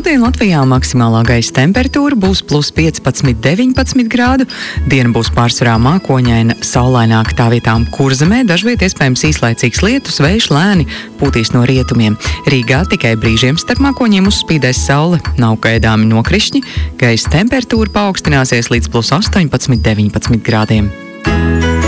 Šodien Latvijā maksimālā gaisa temperatūra būs plus 15–19 grādu. Diena būs pārsvarā mākoņaina, saulaināka, tā vietām Kurzemē dažviet iespējams īslaicīgs lietus, vējš lēni pūtīs no rietumiem. Rīgā tikai brīžiem starp mākoņiem uzspīdēs saule, nav gaidāmi nokrišņi, gaisa temperatūra paaugstināsies līdz plus 18–19 grādiem.